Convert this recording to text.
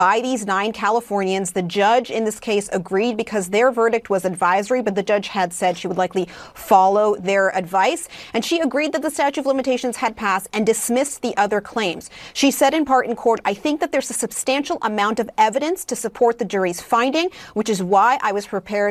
by these 9 Californians. The judge in this case agreed because their verdict was advisory, but the judge had said she would likely follow their advice. And she agreed that the statute of limitations had passed and dismissed the other claims. She said in part in court, "I think that there's a substantial amount of evidence to support the jury's finding, which is why I was prepared